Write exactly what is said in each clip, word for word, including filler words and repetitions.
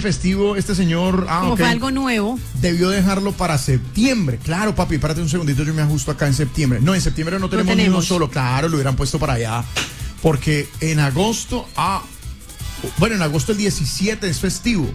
festivo, este señor... Ah, Como okay, fue algo nuevo. debió dejarlo para septiembre. Claro, papi, espérate un segundito, yo me ajusto acá en septiembre. No, en septiembre no tenemos, no tenemos. ni uno solo. Claro, lo hubieran puesto para allá. Porque en agosto... Ah, bueno, en agosto el diecisiete es festivo.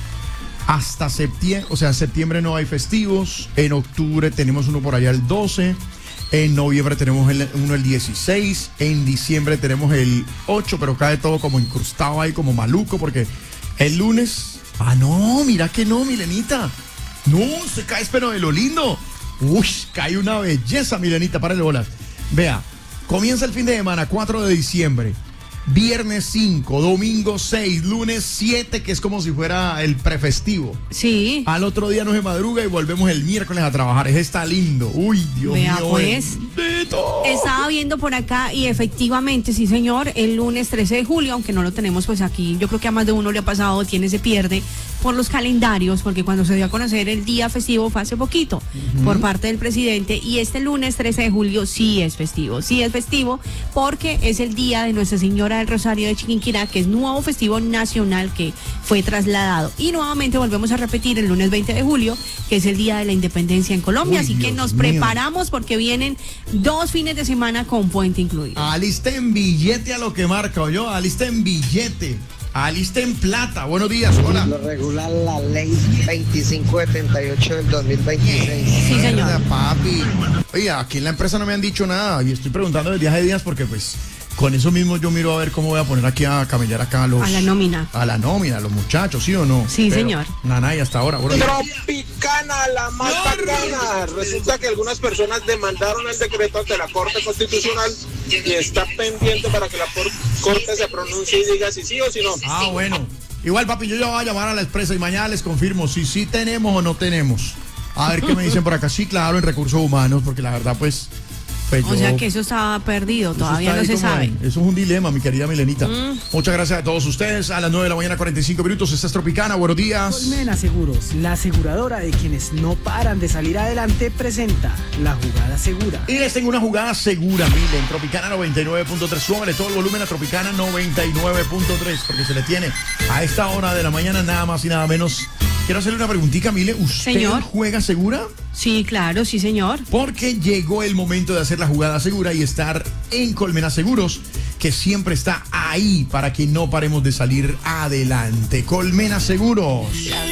Hasta septiembre, o sea, en septiembre no hay festivos. En octubre tenemos uno por allá el doce. En noviembre tenemos el, uno el dieciséis. En diciembre tenemos el ocho, pero cae todo como incrustado ahí, como maluco, porque el lunes... Ah, no, mira que no, Milenita. No, se cae, pero de lo lindo. Uy, cae una belleza, Milenita, párale bolas. Vea, comienza el fin de semana, cuatro de diciembre. Viernes cinco, domingo seis, lunes siete, que es como si fuera el prefestivo. Sí. Al otro día no se madruga y volvemos el miércoles a trabajar. Ese está lindo. Uy, Dios Vea, mío. pues, bendito. Estaba viendo por acá y efectivamente, sí señor, el lunes trece de julio, aunque no lo tenemos pues aquí, yo creo que a más de uno le ha pasado, tiene, se pierde por los calendarios, porque cuando se dio a conocer el día festivo fue hace poquito, uh-huh, por parte del presidente, y este lunes trece de julio sí es festivo, sí es festivo, porque es el día de Nuestra Señora del Rosario de Chiquinquirá, que es nuevo festivo nacional que fue trasladado, y nuevamente volvemos a repetir el lunes veinte de julio, que es el día de la independencia en Colombia. Uy, así Dios que nos mío. preparamos porque vienen dos fines de semana con puente incluido. Alisten billete a lo que marca, ¿oyó? Alisten billete. Alisten plata. Buenos días, hola. Lo regular la ley veinticinco setenta y ocho del dos mil veintiséis. Sí, señor. Papi. Oye, aquí en la empresa no me han dicho nada y estoy preguntando desde hace días porque pues con eso mismo yo miro a ver cómo voy a poner aquí a camellar acá a los... A la nómina. A la nómina, a los muchachos, ¿sí o no? Sí, pero, señor. Nada, y hasta ahora. Bueno, Tropicana, la más bacana. Resulta que algunas personas demandaron el decreto ante la Corte Constitucional y está pendiente para que la Corte se pronuncie y diga si sí o si no. Ah, bueno. Igual, papi, yo ya voy a llamar a la empresa y mañana les confirmo si sí tenemos o no tenemos. A ver qué me dicen por acá. Sí, claro, en recursos humanos, porque la verdad, pues... Pues o yo, sea que eso estaba perdido, todavía no se sabe. En, eso es un dilema, mi querida Milenita. Mm. Muchas gracias a todos ustedes. A las nueve de la mañana, cuarenta y cinco minutos. Esta es Tropicana. Buenos días. Colmena Seguros, la aseguradora de quienes no paran de salir adelante, presenta la jugada segura. Y les tengo una jugada segura, miren. Tropicana noventa y nueve punto tres. Súbale todo el volumen a Tropicana noventa y nueve punto tres, porque se le tiene a esta hora de la mañana nada más y nada menos. Quiero hacerle una preguntita, Mile. ¿Usted señor? juega segura? Sí, claro, sí, señor. Porque llegó el momento de hacer la jugada segura y estar en Colmena Seguros, que siempre está ahí para que no paremos de salir adelante. Colmena Seguros.